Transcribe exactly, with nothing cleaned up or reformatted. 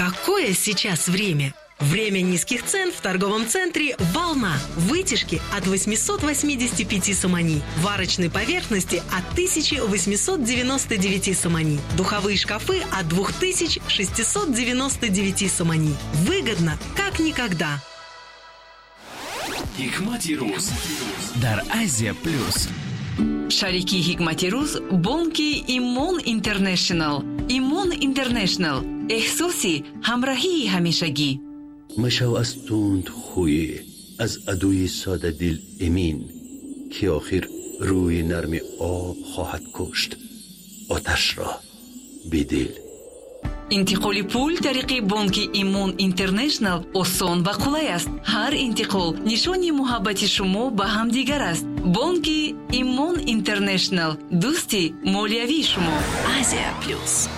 Какое сейчас время? Время низких цен в торговом центре «Волна». Вытяжки от восемьсот восемьдесят пять сомани. Варочной поверхности от тысяча восемьсот девяносто девять сомани. Духовые шкафы от две тысячи шестьсот девяносто девять сомани. Выгодно, как никогда. Hikmati Ruz дар Азия Плюс. Шарики Hikmati Ruz бонки Имон Интернешнл. Имон Интернешнл. احساسی همراهی همیشگی. مشو از تند خوی از عدوی ساده دل امین که آخر روی نرم آب خواهد کشت آتش را بدل. انتقال پول طریق بانک ایمون اینترنشنال آسان و قلای است. هر انتقال نشانی محبت شما به هم دیگر است. بانک ایمون اینترنشنال دوستی مالیوی شما. آسیا پلوس.